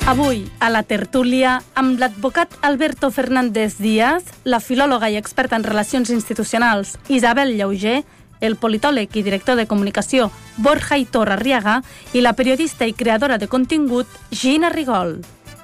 Avui, a la tertúlia, amb l'advocat Alberto Fernández Díaz, la filòloga i experta en relacions institucionals Isabel Llauger, el politòleg i director de comunicació Borja Aitor Arriaga i la periodista i creadora de contingut Gina Rigol.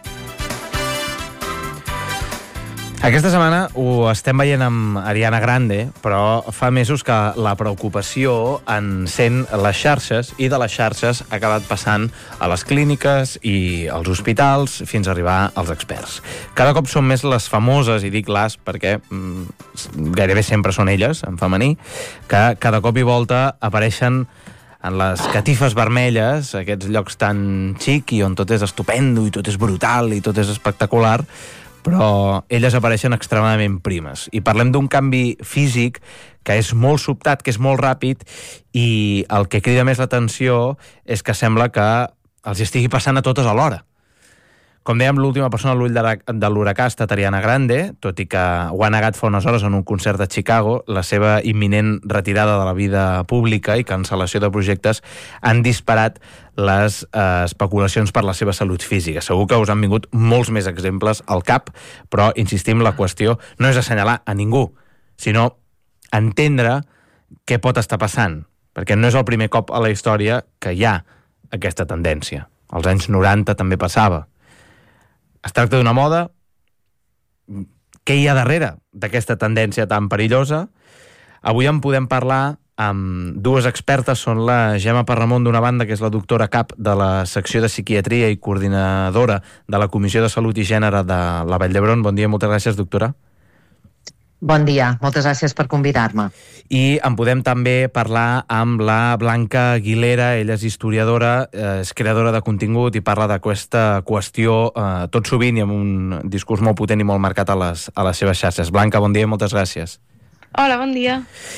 Aquesta setmana ho estem veient amb Ariana Grande, però fa mesos que la preocupació encén les xarxes i de les xarxes ha acabat passant a les clíniques i als hospitals fins a arribar als experts. Cada cop són més les famoses, i dic les perquè gairebé sempre són elles, en femení, que cada cop i volta apareixen en les catifes vermelles, aquests llocs tan xic i on tot és estupendo i tot és brutal i tot és espectacular, però elles apareixen extremadament primes. I parlem d'un canvi físic que és molt sobtat, que és molt ràpid, i el que crida més l'atenció és que sembla que els estigui passant a totes alhora. Com dèiem, l'última persona a l'ull de l'huracà ha estat Ariana Grande, tot i que ho ha negat fa unes hores en un concert de Chicago. La seva imminent retirada de la vida pública i cancel·lació de projectes han disparat les especulacions per la seva salut física. Segur que us han vingut molts més exemples al cap, però, insistim, la qüestió no és assenyalar a ningú, sinó entendre què pot estar passant, perquè no és el primer cop a la història que hi ha aquesta tendència. Als anys 90 també passava. Es tracta d'una moda. Què hi ha darrere d'aquesta tendència tan perillosa? Avui en podem parlar amb dues expertes. Són la Gemma Parramon, d'una banda, que és la doctora cap de la secció de psiquiatria i coordinadora de la Comissió de Salut i Gènere de la Vall d'Hebron. Bon dia, moltes gràcies, doctora. Bon dia, moltes gràcies per convidar-me. I en podem també parlar amb la Blanca Aguilera. Ella és historiadora, és creadora de contingut i parla d'aquesta qüestió tot sovint i amb un discurs molt potent i molt marcat a les seves xarxes. Blanca, bon dia i moltes gràcies. Hola, bon dia.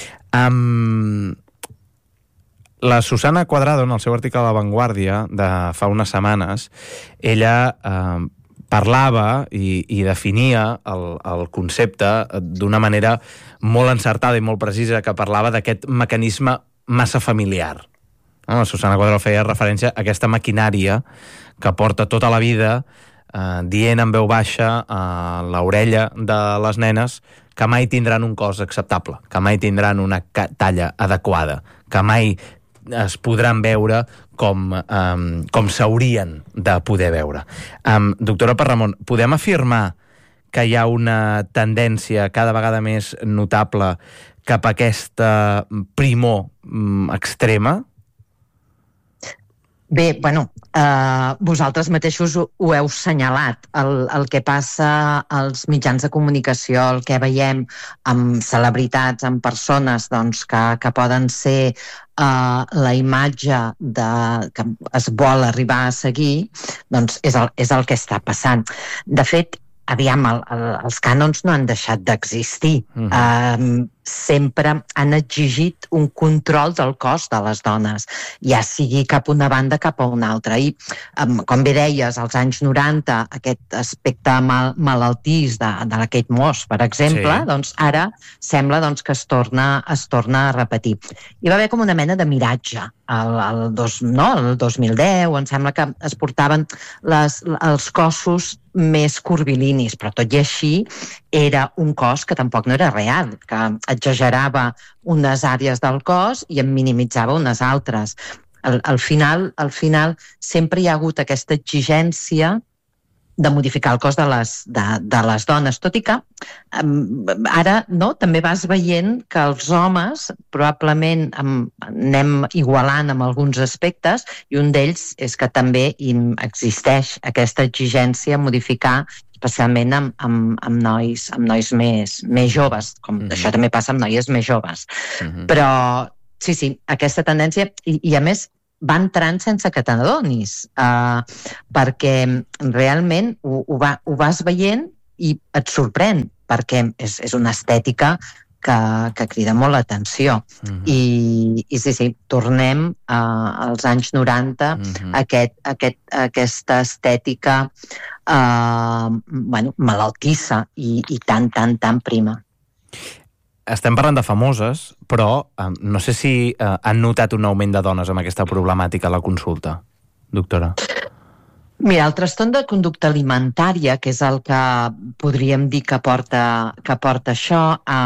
La Susana Cuadrado, en el seu article a La Vanguardia de fa unes setmanes, ella parlava i definia el concepte d'una manera molt encertada i molt precisa, que parlava d'aquest mecanisme massa familiar. La Susana Cuadrado feia referència a aquesta maquinària que porta tota la vida dient en veu baixa a l'orella de les nenes que mai tindran un cos acceptable, que mai tindran una talla adequada, que mai es podran veure com s'haurien de poder veure. Doctora Parramon, podem afirmar que hi ha una tendència cada vegada més notable cap a aquesta primor extrema? Bé, vosaltres mateixos ho heu senyalat. El que passa als mitjans de comunicació, el que veiem amb celebritats, amb persones que poden ser la imatge que es vol arribar a seguir, doncs és el que està passant. De fet, aviam, els cànons no han deixat d'existir. Sempre han exigit un control del cos de les dones, ja sigui cap una banda cap a una altra. I, com bé deies, als anys 90, aquest aspecte malaltís de la Kate Moss, per exemple, sí. Doncs ara sembla que es torna a repetir. Hi va haver com una mena de miratge. El 2010 em sembla que es portaven els cossos més curvilinis, però tot i així era un cos que tampoc no era real, que exagerava unes àrees del cos i en minimitzava unes altres. Al final sempre hi ha hagut aquesta exigència de modificar el cos de les dones, tot i que ara també vas veient que els homes probablement anem igualant amb alguns aspectes, i un d'ells és que també existeix aquesta exigència a modificar, especialment amb nois més joves, com això també passa amb noies més joves. Però sí, aquesta tendència, i a més va entrant sense que te n'adonis, perquè realment ho vas veient i et sorprèn, perquè és una estètica que crida molt l'atenció. I sí, tornem als anys 90, aquesta estètica malaltissa i tan prima. Estem parlant de famoses, però no sé si han notat un augment de dones amb aquesta problemàtica a la consulta, doctora. Mira, el trastorn de conducta alimentària, que és el que podríem dir que porta això,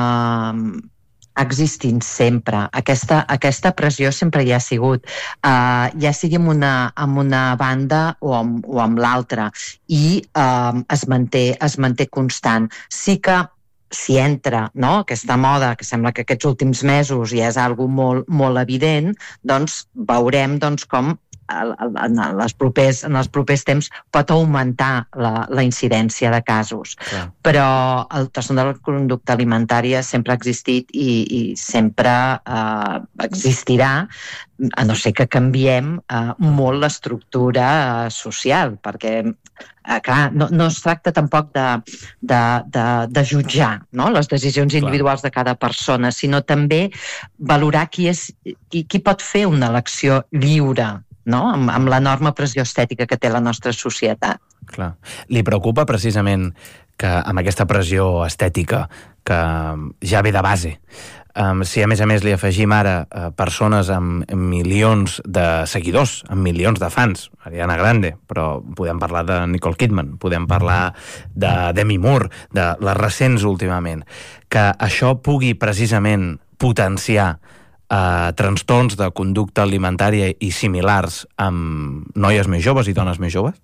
existint sempre. Aquesta pressió sempre hi ha sigut, ja sigui amb una banda o amb l'altra, i es manté constant. Sí que si entra, no?, aquesta moda, que sembla que aquests últims mesos ja és algo molt, molt evident, doncs veurem com en els propers temps pot augmentar la incidència de casos. Clar. Però el trastorn de la conducta alimentària sempre ha existit i sempre existirà, a no ser que canviem molt l'estructura social, perquè clar, no es tracta tampoc de jutjar, no?, les decisions individuals de cada persona, sinó també valorar qui pot fer una elecció lliure, no?, amb l'enorme pressió estètica que té la nostra societat. Clar. Li preocupa precisament que amb aquesta pressió estètica que ja ve de base, si a més li afegim ara persones amb milions de seguidors, amb milions de fans, Ariana Grande, però podem parlar de Nicole Kidman, podem parlar de Demi Moore, de les recents últimament, que això pugui precisament potenciar trastorns de conducta alimentària i similars amb noies més joves i dones més joves?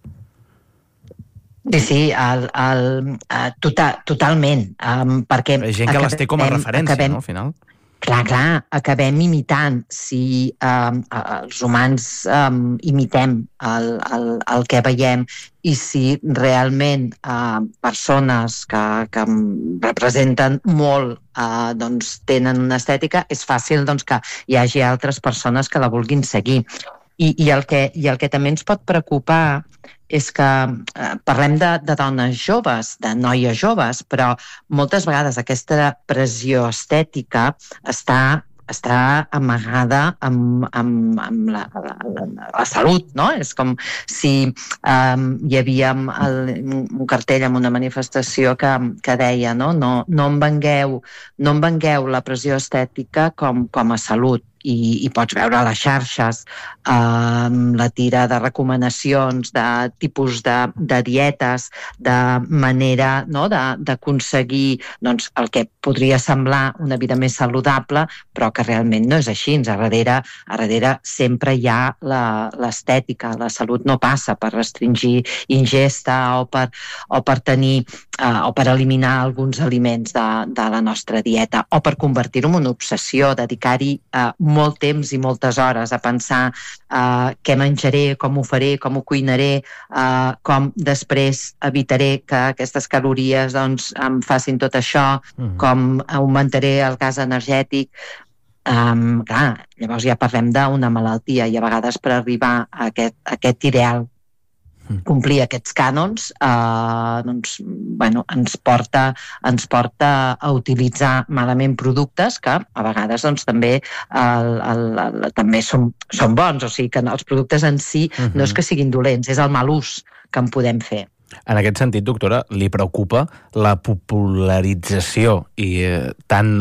Sí, totalment. Perquè gent que les té com a referència, no, al final? Clar, acabem imitant. Si els humans imitem el que veiem, i si realment persones que representen molt tenen una estètica, és fàcil que hi hagi altres persones que la vulguin seguir. I el que també ens pot preocupar és que parlem de dones joves, de noies joves, però moltes vegades aquesta pressió estètica està amagada amb la salut, no? És com si hi havia un cartell en una manifestació que deia no em vengueu la pressió estètica com a salut. I pots veure a les xarxes la tira de recomanacions, de tipus de dietes, de manera d'aconseguir el que podria semblar una vida més saludable, però que realment no és així. A darrere sempre hi ha l'estètica. La salut no passa per restringir ingesta o per tenir o per eliminar alguns aliments de la nostra dieta, o per convertir-ho en una obsessió, dedicar-hi molt temps i moltes hores a pensar què menjaré, com ho faré, com ho cuinaré, com després evitaré que aquestes calories em facin tot això, com augmentaré el gas energètic. Clar, llavors ja parlem d'una malaltia, i a vegades per arribar a aquest ideal, complir aquests cànons, ens porta a utilitzar malament productes que a vegades també són bons. O sigui que els productes en si no és que siguin dolents, és el mal ús que en podem fer. En aquest sentit, doctora, li preocupa la popularització tan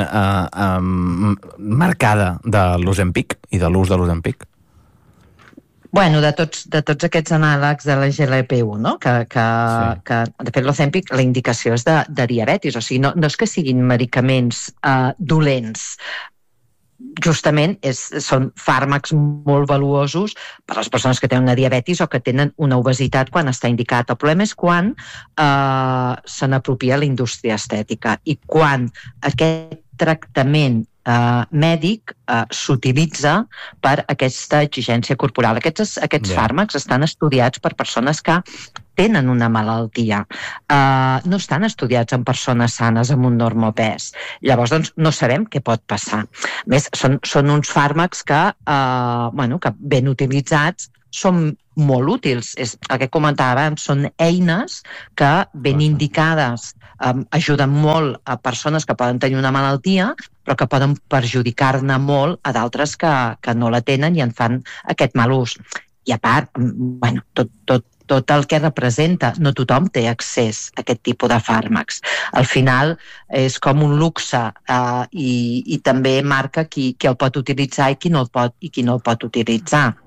marcada de l'Ozempic i de l'ús de l'Ozempic? Bueno, de tots aquests anàlegs de la GLP-1, no? Que de fet l'Ozempic, la indicació és de diabetis, o sigui, no és que siguin medicaments dolents, justament són fàrmacs molt valuosos per a les persones que tenen una diabetis o que tenen una obesitat quan està indicat. El problema és quan se n'apropia la indústria estètica i quan aquest tractament mèdic s'utilitza per aquesta exigència corporal. Aquests fàrmacs estan estudiats per persones que tenen una malaltia. No estan estudiats en persones sanes amb un normopès. Llavors, no sabem què pot passar. A més, són uns fàrmacs que ben utilitzats són molt útils. És el que comentava abans, són eines que ben indicades ajuden molt a persones que poden tenir una malaltia, però que poden perjudicar-ne molt a d'altres que no la tenen i en fan aquest mal ús. I a part, tot el que representa, no tothom té accés a aquest tipus de fàrmacs. Al final és com un luxe i també marca qui el pot utilitzar i qui no el pot utilitzar.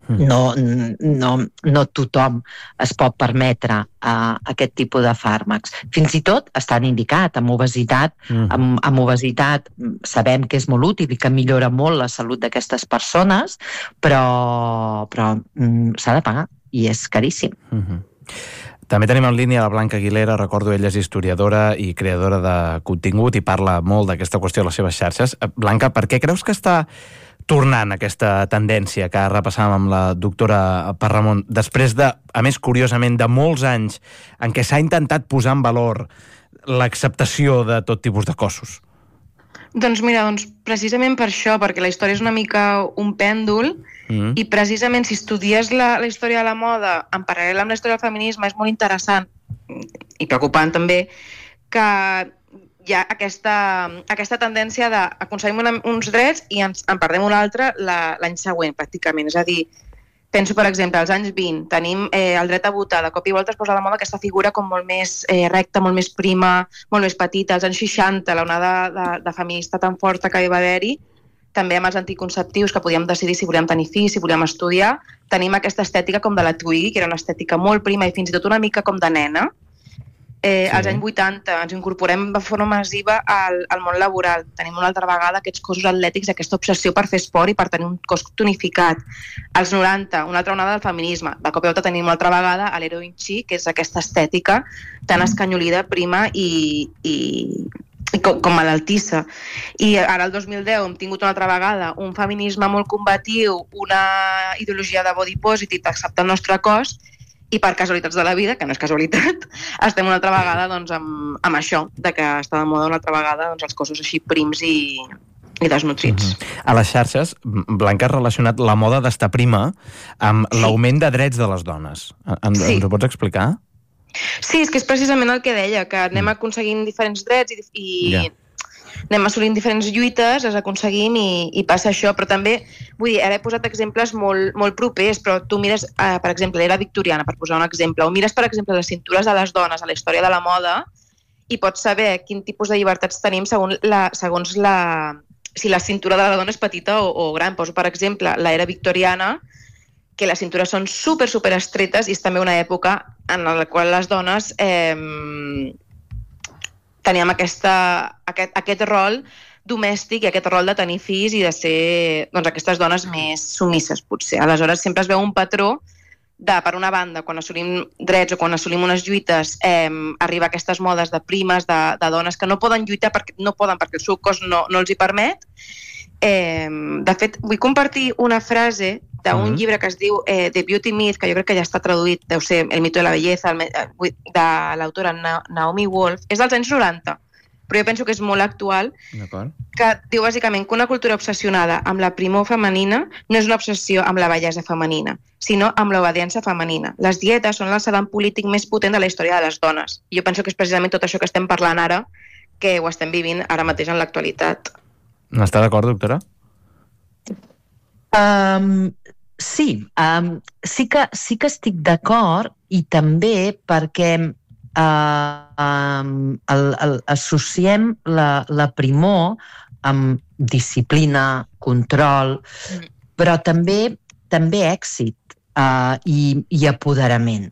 No tothom es pot permetre aquest tipus de fàrmacs. Fins i tot estan indicats amb obesitat. Amb obesitat sabem que és molt útil i que millora molt la salut d'aquestes persones, però s'ha de pagar i és caríssim. També tenim en línia la Blanca Aguilera, recordo, ella és historiadora i creadora de contingut i parla molt d'aquesta qüestió a les seves xarxes. Blanca, per què creus que està tornant aquesta tendència que repassàvem amb la doctora Parramon, després de, a més, curiosament, de molts anys en què s'ha intentat posar en valor l'acceptació de tot tipus de cossos? Doncs mira, precisament per això, perquè la història és una mica un pèndol, i precisament si estudies la història de la moda en paral·lel amb la història del feminisme és molt interessant i preocupant també que hi ha aquesta tendència d'aconseguim uns drets i en perdem un altre l'any següent, pràcticament. És a dir, penso, per exemple, als anys 20 tenim el dret a votar, de cop i volta es posa de moda aquesta figura com molt més recta, molt més prima, molt més petita. Als anys 60, l'onada de feminista tan forta que hi va haver-hi, també amb els anticonceptius, que podíem decidir si volíem tenir fills, si volíem estudiar, tenim aquesta estètica com de la Twiggy, que era una estètica molt prima i fins i tot una mica com de nena. Als anys 80 ens incorporem de forma massiva al món laboral. Tenim una altra vegada aquests cossos atlètics, aquesta obsessió per fer esport i per tenir un cos tonificat. Als 90, una altra onada del feminisme. De cop i volta tenim una altra vegada l'heroin chic, que és aquesta estètica tan escanyolida, prima i com malaltissa. I ara el 2010 hem tingut una altra vegada un feminisme molt combatiu, una ideologia de body positive, d'acceptar el nostre cos, i per casualitats de la vida, que no és casualitat, estem una altra vegada amb això, de que està de moda una altra vegada els cossos així prims i desnutrits. A les xarxes, Blanca, ha relacionat la moda d'estar prima amb l'augment de drets de les dones. Ens ho pots explicar? Sí, és que és precisament el que deia, que anem aconseguint diferents drets i anem assolint diferents lluites, les aconseguim i passa això, però també, vull dir, ara he posat exemples molt propers, però tu mires, per exemple, l'era victoriana, per posar un exemple, o mires, per exemple, les cintures de les dones a la història de la moda i pots saber quin tipus de llibertats tenim segons si la cintura de la dona és petita o gran. Poso, per exemple, l'era victoriana, que les cintures són super estretes i és també una època en la qual les dones teníem aquest rol domèstic i aquest rol de tenir fills i de ser aquestes dones més submisses, potser. Aleshores, sempre es veu un patró de, per una banda, quan assolim drets o quan assolim unes lluites, arriba a aquestes modes de primes, de dones que no poden lluitar perquè el seu cos no els hi permet. De fet, vull compartir una frase d'un llibre que es diu The Beauty Myth, que jo crec que ja està traduït, deu ser El mito de la bellesa, de l'autora Naomi Wolf. És dels anys 90, però jo penso que és molt actual, que diu bàsicament que una cultura obsessionada amb la primor femenina no és una obsessió amb la bellesa femenina, sinó amb l'obediència femenina. Les dietes són l'alçadant polític més potent de la història de les dones. I jo penso que és precisament tot això que estem parlant ara, que ho estem vivint ara mateix en l'actualitat. N'està d'acord, doctora? Sí, sí que estic d'acord, i també perquè associem la primor amb disciplina, control, però també èxit i apoderament.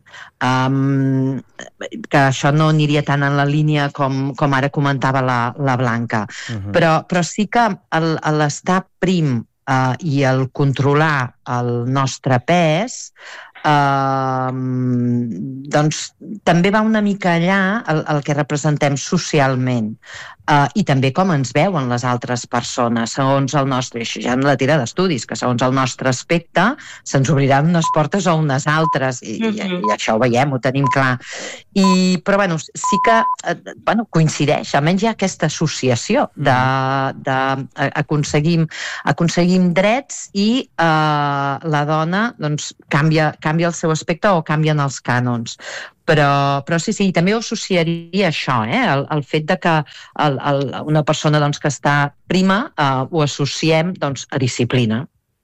Que això no aniria tant en la línia com ara comentava la Blanca, però sí que l'estar prim i el controlar el nostre pes doncs també va una mica allà el que representem socialment, i també com ens veuen les altres persones segons el nostre, això ja en la tira d'estudis, que segons el nostre aspecte se'ns obriran unes portes o unes altres, i això ho veiem, ho tenim clar, però bueno, sí que coincideix, almenys hi ha aquesta associació aconseguim drets i la dona doncs canvia el seu aspecte o canvien els cànons. Però sí, també ho associaria això, el fet de que una persona que està prima ho associem a disciplina.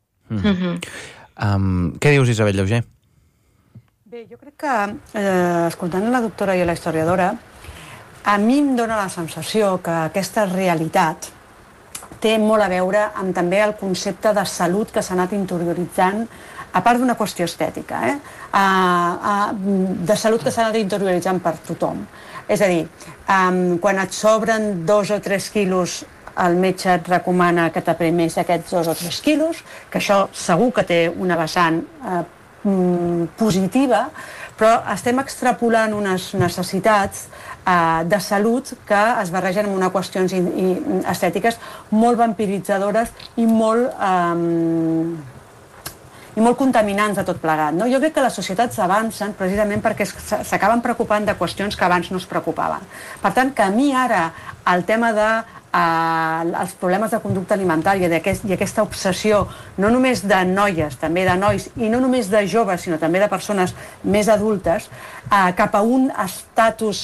Què dius, Isabel Llauger? Bé, jo crec que, escoltant la doctora i la historiadora, a mi em dóna la sensació que aquesta realitat té molt a veure amb també el concepte de salut que s'ha anat interioritzant a part d'una qüestió estètica, de salut que s'ha d'anar interioritzant per tothom. És a dir, quan et sobren 2 o 3 quilos, el metge et recomana que t'aprimés aquests 2 o 3 quilos, que això segur que té una vessant positiva, però estem extrapolant unes necessitats de salut que es barregen amb unes qüestions estètiques molt vampiritzadores i molt contaminants de tot plegat. No? Jo crec que les societats avancen precisament perquè s'acaben preocupant de qüestions que abans no es preocupaven. Per tant, que a mi ara el tema de els problemes de conducta alimentària i aquesta obsessió no només de noies, també de nois, i no només de joves, sinó també de persones més adultes, cap a un estatus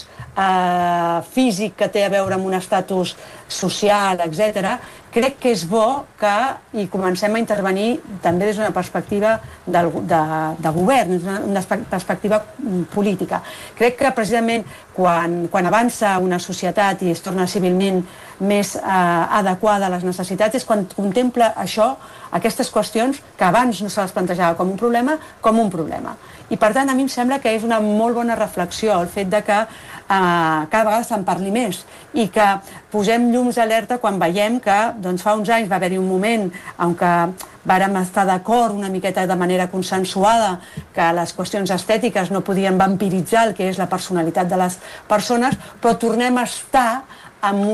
físic que té a veure amb un estatus social, etc., crec que és bo que hi comencem a intervenir també des d'una perspectiva de govern, una perspectiva política. Crec que precisament quan avança una societat i es torna civilment més adequada a les necessitats és quan contempla això, aquestes qüestions que abans no se les plantejava com un problema. I per tant a mi em sembla que és una molt bona reflexió el fet de que cada vegada se'n parli més i que posem llums d'alerta quan veiem que fa uns anys va haver-hi un moment en què vàrem estar d'acord una miqueta de manera consensuada que les qüestions estètiques no podien vampiritzar el que és la personalitat de les persones, però tornem a estar amb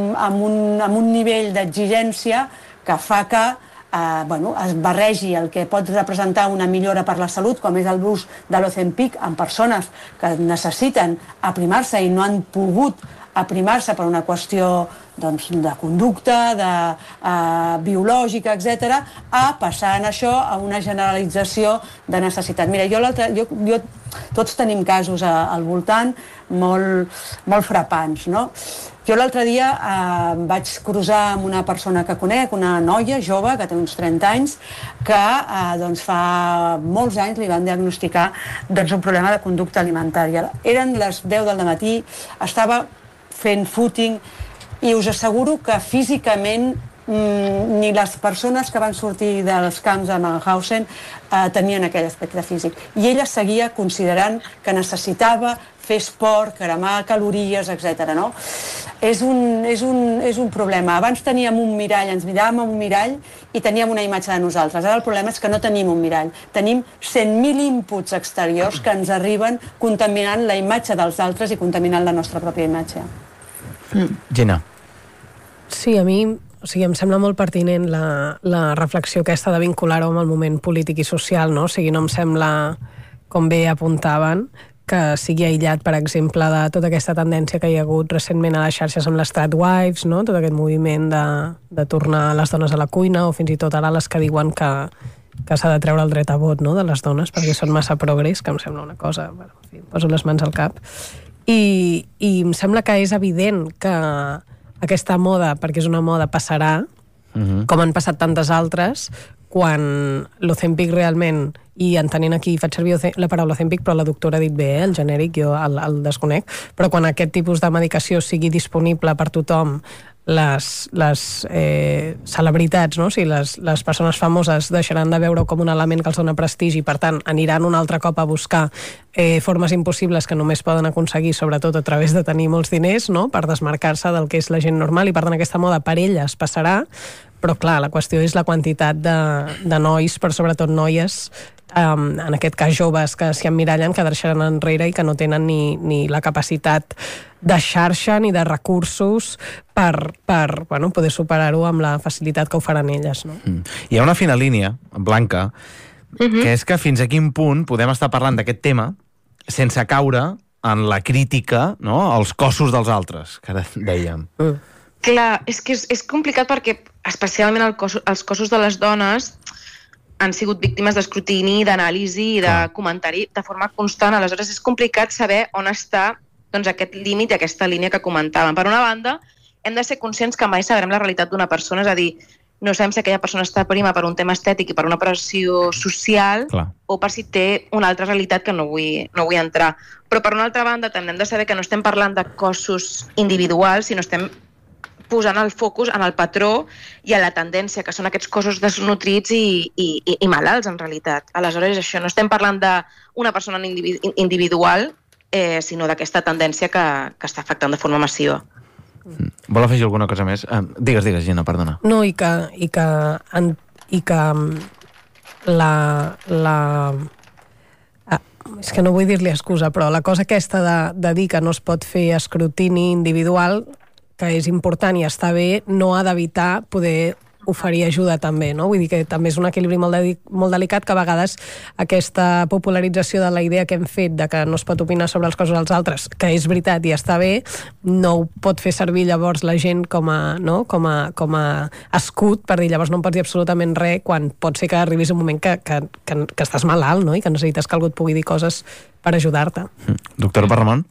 un nivell d'exigència que fa que es barregi el que pot representar una millora per la salut, com és l'ús de l'Ozempic en persones que necessiten aprimar-se i no han pogut aprimar-se per una qüestió de conducta, biològica, etc., a passar en això a una generalització de necessitat. Mira, tots tenim casos al voltant molt frapants, no? Jo l'altre dia vaig cruzar amb una persona que conec, una noia jove, que té uns 30 anys, que fa molts anys li van diagnosticar un problema de conducta alimentària. Eren les 10 del matí, estava fent footing i us asseguro que físicament ni les persones que van sortir dels camps de Mauthausen tenien aquell aspecte físic. I ella seguia considerant que necessitava fer esport, cremar calories, etc. No? És un problema. Abans teníem un mirall, ens miràvem en un mirall i teníem una imatge de nosaltres. Ara el problema és que no tenim un mirall. Tenim 100.000 inputs exteriors que ens arriben contaminant la imatge dels altres i contaminant la nostra pròpia imatge. Gina. Sí, a mi em sembla molt pertinent la reflexió aquesta de vincular-ho amb el moment polític i social, no? O sigui, no em sembla, com bé apuntaven, que sigui aïllat, per exemple, de tota aquesta tendència que hi ha hagut recentment a les xarxes amb les Stradwives, no? Tot aquest moviment de tornar les dones a la cuina, o fins i tot ara les que diuen que s'ha de treure el dret a vot, no?, de les dones perquè són massa progres, que em sembla una cosa... Bueno, en fi, poso les mans al cap. I em sembla que és evident que aquesta moda, perquè és una moda, passarà, com han passat tantes altres, quan l'Ozempic realment, i entenent aquí, faig servir la paraula Ozempic, però la doctora ha dit bé, el genèric, jo el desconec, però quan aquest tipus de medicació sigui disponible per tothom, les celebritats, no? O sigui, les persones famoses deixaran de veure com un element que els dona prestigi, per tant, aniran un altre cop a buscar formes impossibles que només poden aconseguir, sobretot a través de tenir molts diners, no?, per desmarcar-se del que és la gent normal, i per tant aquesta moda per elles passarà, però clar, la qüestió és la quantitat de nois, però sobretot noies, en aquest cas joves, que s'hi emmirallen, que deixaran enrere i que no tenen ni la capacitat de xarxa ni de recursos per poder superar-ho amb la facilitat que ho faran elles. No? Hi ha una fina línia, Blanca, que és que fins a quin punt podem estar parlant d'aquest tema sense caure en la crítica, no?, als cossos dels altres, que ara dèiem. Clar, és que és complicat perquè especialment els cossos de les dones han sigut víctimes d'escrutini, d'anàlisi i de comentari de forma constant. Aleshores és complicat saber on està aquest límit i aquesta línia que comentàvem. Per una banda, hem de ser conscients que mai sabrem la realitat d'una persona, és a dir, no sabem si aquella persona està prima per un tema estètic i per una pressió social o per si té una altra realitat que no vull entrar. Però per una altra banda també hem de saber que no estem parlant de cossos individuals, sinó estem posant el focus en el patró i a la tendència, que són aquests cossos desnutrits i malalts, en realitat. Aleshores, això, no estem parlant d'una persona individual, sinó d'aquesta tendència que està afectant de forma massiva. Vol afegir alguna cosa més? Digues, Gina, perdona. No, i que és que no vull dir-li excusa, però la cosa aquesta de dir que no es pot fer escrutini individual, que és important i està bé, no ha d'evitar poder oferir ajuda també, no? Vull dir que també és un equilibri molt delicat, que a vegades aquesta popularització de la idea que hem fet de que no es pot opinar sobre els cossos dels altres, que és veritat i està bé, no ho pot fer servir llavors la gent com a escut per dir llavors no em pots dir absolutament res, quan pot ser que arribis un moment que estàs malalt, no? I que necessites que algú et pugui dir coses per ajudar-te. Doctor Parramon?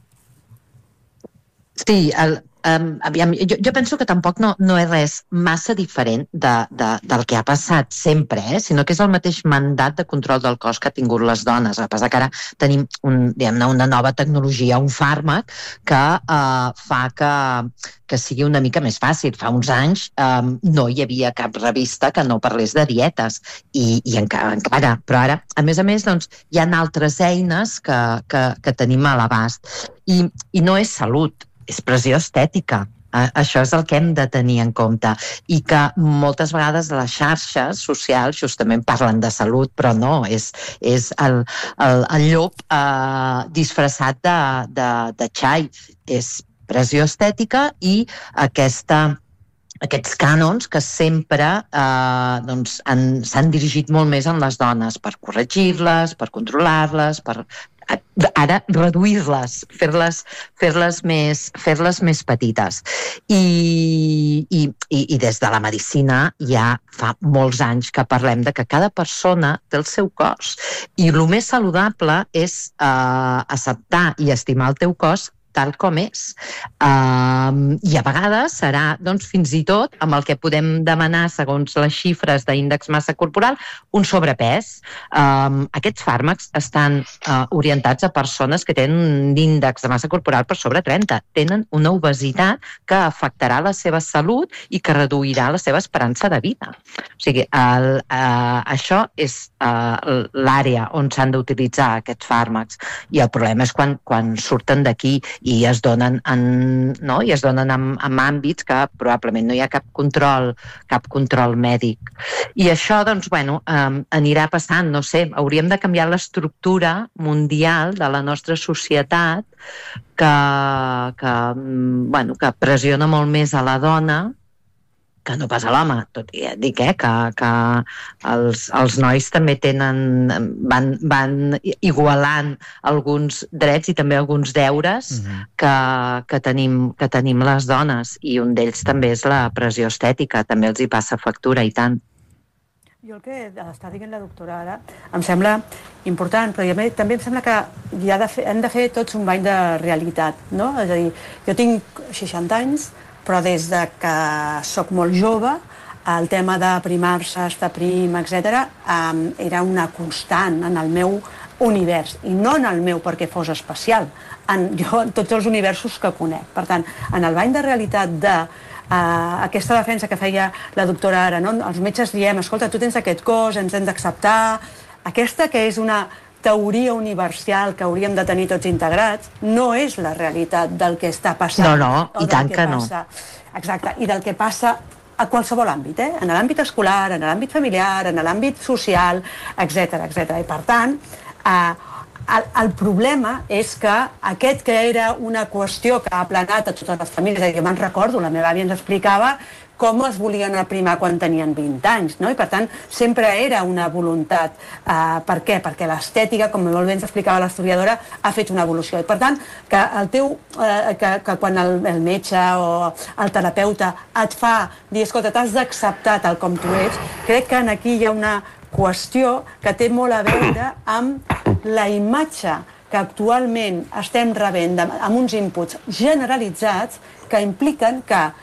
Sí, aviam, jo penso que tampoc no és res massa diferent del que ha passat sempre, sinó que és el mateix mandat de control del cos que ha tingut les dones. A pesar que ara tenim una nova tecnologia, un fàrmac que fa que sigui una mica més fàcil. Fa uns anys no hi havia cap revista que no parlés de dietes i encara, però ara, a més, doncs, hi ha altres eines que tenim a l'abast i no és salut, és pressió estètica. Això és el que hem de tenir en compte i que moltes vegades les xarxes socials justament parlen de salut, però no, és el llop disfressat de xai. És pressió estètica i aquests cànons que sempre s'han dirigit molt més en les dones per corregir-les, per controlar-les, per ara reduir-les, fer-les més petites. I des de la medicina ja fa molts anys que parlem de que cada persona té el seu cos i el més saludable és acceptar i estimar el teu cos tal com és. I a vegades serà, doncs, fins i tot, amb el que podem demanar, segons les xifres d'índex massa corporal, un sobrepès. Aquests fàrmacs estan orientats a persones que tenen un índex de massa corporal per sobre 30. Tenen una obesitat que afectarà la seva salut i que reduirà la seva esperança de vida. O sigui, això és l'àrea on s'han d'utilitzar aquests fàrmacs. I el problema és quan surten d'aquí i es donen en àmbits que probablement no hi ha cap control mèdic. I això, doncs, anirà passant, no sé, hauríem de canviar l'estructura mundial de la nostra societat que pressiona molt més a la dona que no pas a l'home, tot i dic que els nois també van igualant alguns drets i també alguns deures que tenim les dones, i un d'ells també és la pressió estètica, també els hi passa factura i tant. Jo el que està dient la doctora ara em sembla important, però també em sembla que hem de fer tots un bany de realitat, no? És a dir, jo tinc 60 anys, però des de que sóc molt jove, el tema de primar-se, estar prim, etc., era una constant en el meu univers, i no en el meu perquè fos especial, en tots els universos que conec. Per tant, en el bany de realitat aquesta defensa que feia la doctora ara, no? Els metges diem, escolta, tu tens aquest cos, ens hem d'acceptar, aquesta que és una teoria universal que hauríem de tenir tots integrats, no és la realitat del que està passant. No, i tant que no. Exacte, i del que passa a qualsevol àmbit, en l'àmbit escolar, en l'àmbit familiar, en l'àmbit social, etc. I per tant, el problema és que aquest que era una qüestió que ha aplanat a totes les famílies, jo me'n recordo, la meva àvia ens explicava com es volien aprimar quan tenien 20 anys, no? I per tant sempre era una voluntat. Per què? Perquè l'estètica, com molt bé ens explicava l'historiadora, ha fet una evolució. I per tant, que quan el metge o el terapeuta et fa dir, escolta, t'has d'acceptar tal com tu ets, crec que aquí hi ha una qüestió que té molt a veure amb la imatge que actualment estem rebent amb uns inputs generalitzats que impliquen que